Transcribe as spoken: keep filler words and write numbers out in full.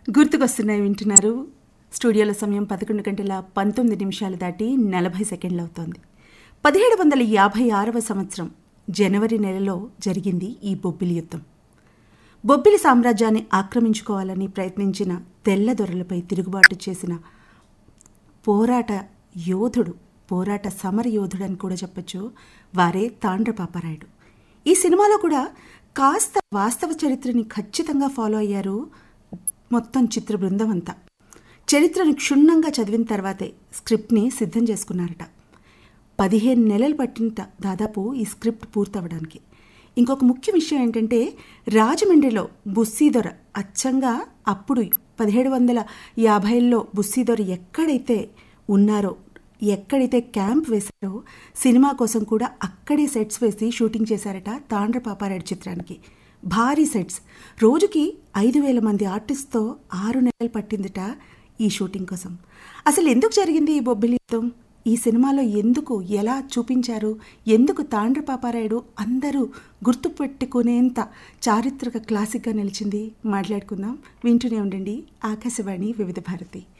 గుర్తుకొస్తున్నాయి వింటున్నారు. స్టూడియోలో సమయం పదకొండు గంటల పంతొమ్మిది నిమిషాలు దాటి నలభై సెకండ్లు అవుతోంది. పదిహేడు వందల యాభై ఆరవ సంవత్సరం జనవరి నెలలో జరిగింది ఈ బొబ్బిలి యుద్ధం. బొబ్బిలి సామ్రాజ్యాన్ని ఆక్రమించుకోవాలని ప్రయత్నించిన తెల్లదొరలపై తిరుగుబాటు చేసిన పోరాట యోధుడు, పోరాట సమర యోధుడు అని కూడా చెప్పొచ్చు, వారే తాండ్రపాపారాయుడు. ఈ సినిమాలో కూడా కాస్త వాస్తవ చరిత్రని ఖచ్చితంగా ఫాలో అయ్యారు మొత్తం చిత్ర బృందం అంతా. చరిత్రను క్షుణ్ణంగా చదివిన తర్వాతే స్క్రిప్ట్ని సిద్ధం చేసుకున్నారట. పదిహేను నెలలు పట్టినట దాదాపు ఈ స్క్రిప్ట్ పూర్తవడానికి. ఇంకొక ముఖ్య విషయం ఏంటంటే, రాజమండ్రిలో బుస్సీదొర అచ్చంగా అప్పుడు పదిహేడు వందల యాభైలో బుస్సీదొర ఎక్కడైతే ఉన్నారో, ఎక్కడైతే క్యాంప్ వేశారో, సినిమా కోసం కూడా అక్కడే సెట్స్ వేసి షూటింగ్ చేశారట తాండ్రపాపారాయుడు చిత్రానికి. భారీ సెట్స్, రోజుకి ఐదు వేల మంది ఆర్టిస్ట్తో ఆరు నెలలు పట్టిందిట ఈ షూటింగ్ కోసం. అసలు ఎందుకు జరిగింది ఈ బొబ్బిలి యుద్ధం? ఈ సినిమాలో ఎందుకు, ఎలా చూపించారు, ఎందుకు తాండ్రపాపారాయుడు అందరూ గుర్తుపెట్టుకునేంత చారిత్రక క్లాసిక్గా నిలిచింది? మాట్లాడుకుందాం. వింటూనే ఉండండి ఆకాశవాణి వివిధ భారతి.